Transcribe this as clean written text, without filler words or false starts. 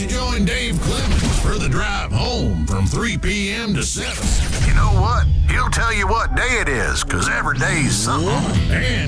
join Dave Clemens for the drive home from 3 p.m. to 7. You know what? He'll tell you what day it is, 'cause every day's something. And